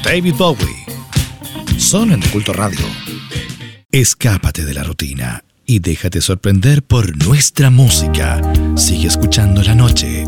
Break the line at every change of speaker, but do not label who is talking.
David Bowie. Solo en Culto Radio. Escápate de la rutina y déjate sorprender por nuestra música. Sigue escuchando la noche.